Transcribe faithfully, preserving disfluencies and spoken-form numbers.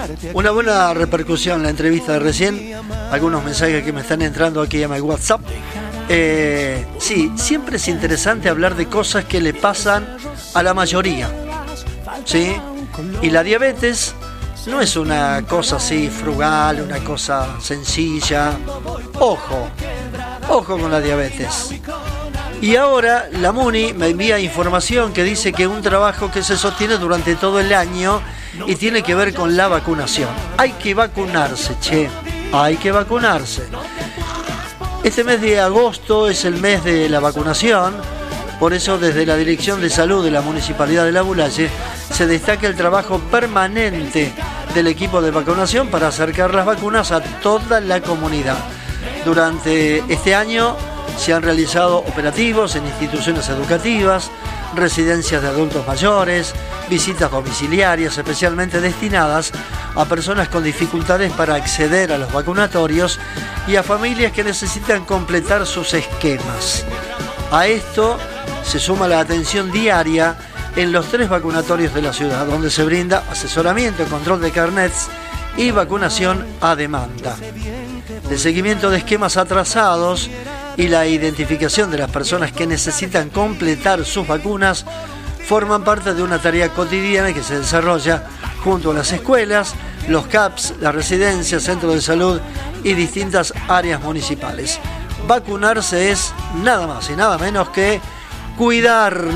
Una buena repercusión la entrevista de recién, algunos mensajes que me están entrando aquí a mi WhatsApp. Eh, sí, siempre es interesante hablar de cosas que le pasan a la mayoría, ¿sí? Y la diabetes no es una cosa así frugal, una cosa sencilla. Ojo, ojo con la diabetes. Y ahora la MUNI me envía información que dice que un trabajo que se sostiene durante todo el año y tiene que ver con la vacunación. Hay que vacunarse, che, hay que vacunarse. Este mes de agosto es el mes de la vacunación, por eso desde la Dirección de Salud de la Municipalidad de Lavallache se destaca el trabajo permanente del equipo de vacunación para acercar las vacunas a toda la comunidad. Durante este año se han realizado operativos en instituciones educativas, residencias de adultos mayores, visitas domiciliarias especialmente destinadas a personas con dificultades para acceder a los vacunatorios y a familias que necesitan completar sus esquemas. A esto se suma la atención diaria en los tres vacunatorios de la ciudad, donde se brinda asesoramiento, control de carnets y vacunación a demanda. El seguimiento de esquemas atrasados y la identificación de las personas que necesitan completar sus vacunas forman parte de una tarea cotidiana que se desarrolla junto a las escuelas, los C A Ps, las residencias, centros de salud y distintas áreas municipales. Vacunarse es nada más y nada menos que cuidar